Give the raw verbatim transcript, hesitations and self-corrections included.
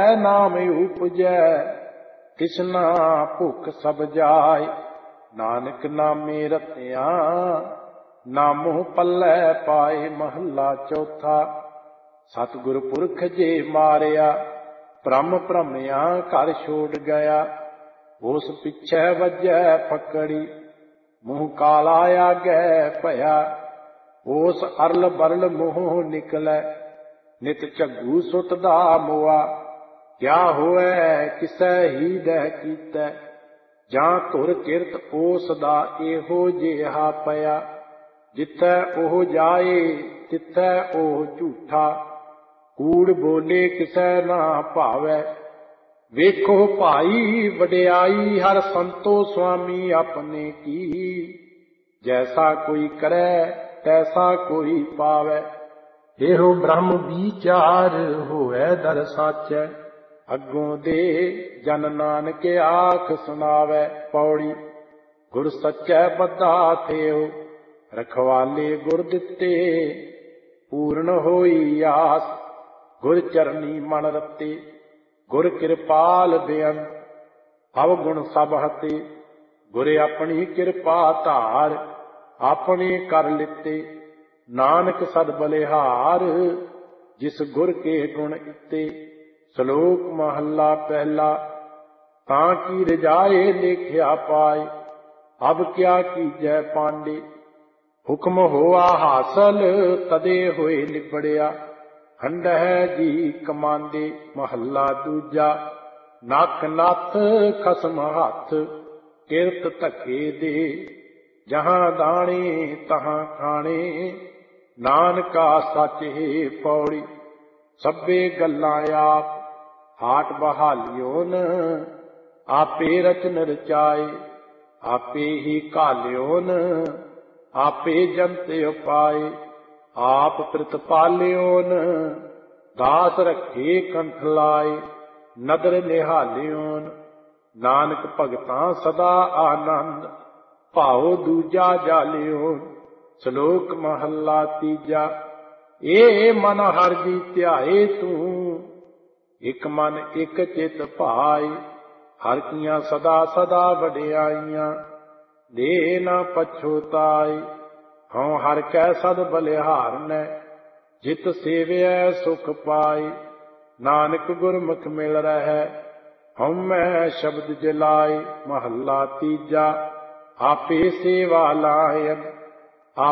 नाम उपजै, तिसना भुख सब जाय। नानक नामे रत्या, नामो पल्लै पाए। महला चौथा। सतगुर पुरख जे मारिया, ब्रह्म भ्रमिया घर छोड़ गया। उस पिछै वजै पकड़ी, मुँह काला आगे भया। उस अरल बरल मुँह निकलै, नित झग्गू सुटदा मोआ। क्या होए किसै ही दह कीतै, जां धुर किरत ओस दा एहो जिहा पया। जिथै ओह जाए तिथै ओह झूठा, कूड़ बोले किसै ना भावै। ਵੇਖੋ ਭਾਈ ਵਡਿਆਈ, ਹਰ ਸੰਤੋ ਸੁਆਮੀ ਆਪਣੇ ਕੀ। ਜੈਸਾ ਕੋਈ ਕਰੈ ਤੈਸਾ ਕੋਈ ਪਾਵੈ, ਇਹੋ ਬ੍ਰਹਮ ਵਿਚਾਰ ਹੋਇ ਦਰ ਸਾਚੈ। ਅੱਗੋਂ ਦੇ ਜਨ ਨਾਨਕ ਆਖ ਸੁਣਾਵੈ। ਪੌੜੀ। ਗੁਰ ਸੱਚੈ ਬੱਧਾ ਥਿਓ, ਰਖਵਾਲੇ ਗੁਰ ਦਿੱਤੇ। ਪੂਰਨ ਹੋਈ ਆਸ, ਗੁਰ ਚਰਨੀ ਮਨ ਰਤੇ। ਗੁਰ ਕਿਰਪਾਲ ਬੇਅੰਤ, ਅਵਗੁਣ ਸਭ ਹਤੇ। ਗੁਰ ਆਪਣੀ ਕਿਰਪਾ ਧਾਰ, ਆਪਣੇ ਕਰ ਲਿੱਤੇ। ਨਾਨਕ ਸਦ ਬਲਿਹਾਰ, ਜਿਸ ਗੁਰ ਕੇ ਗੁਣ ਇਤੇ। ਸ਼ਲੋਕ ਮਹੱਲਾ ਪਹਿਲਾ। ਤਾਂ ਕੀ ਰਜਾਏ ਲੇਖਿਆ ਪਾਏ, ਅਬ ਕਿਆ ਕੀਜੈ ਪਾਂਡੇ। ਹੁਕਮ ਹੋਆ ਹਾਸਲ, ਤਦੇ ਹੋਏ ਲਿਬੜਿਆ। ਹੰਢਹਿ ਜੀ ਕਮਾਂਦੇ। ਮਹੱਲਾ ਦੂਜਾ। ਨੱਕ ਨੱਥ ਖਸਮ ਹੱਥ, ਕਿਰਤ ਧੱਕੇ ਦੇ। ਜਹਾਂ ਦਾਣੇ ਤਹਾਂ ਖਾਣੇ, ਨਾਨਕਾ ਸੱਚ ਹੈ ਪੌੜੀ। ਸਭੇ ਗੱਲਾਂ ਆਪ, ਹਾਟ ਬਹਾਲਿਓਨ। ਆਪੇ ਰਚਨ ਰਚਾਏ, ਆਪੇ ਹੀ ਘਾਲਿਓਨ। ਆਪੇ ਜੰਤ ਉਪਾਏ, ਆਪ ਪ੍ਰਤਪਾਲਿਓਨ। ਦਾਸ ਰੱਖੇ ਕੰਠ ਲਾਏ, ਨਦਰ ਨਿਹਾਲਿਓਨ। ਨਾਨਕ ਭਗਤਾਂ ਸਦਾ ਆਨੰਦ, ਭਾਉ ਦੂਜਾ ਜਾਲਿਓਨ। ਸ਼ਲੋਕ ਮਹੱਲਾ ਤੀਜਾ। ਇਹ ਮਨ ਹਰਿ ਜੀ ਧਿਆਏ ਤੂੰ, ਇਕ ਮਨ ਇਕ ਚਿਤ ਭਾਏ। ਹਰਿ ਕੀਆਂ ਸਦਾ ਸਦਾ ਵਡਿਆਈਆਂ, ਦੇ ਨਾ ਪਛੋਤਾਏ। ਹਉ ਹਰਿ ਕੈ ਸਦ ਬਲਿਹਾਰਨੈ, ਜਿਤ ਸੇਵਿਐ ਸੁਖ ਪਾਏ। ਨਾਨਕ ਗੁਰਮੁਖ ਮਿਲ ਰਹੈ, ਹਉਮੈ ਸ਼ਬਦ ਜਲਾਏ। ਮਹੱਲਾ ਤੀਜਾ। ਆਪੇ ਸੇਵਾ ਲਾਇਨ,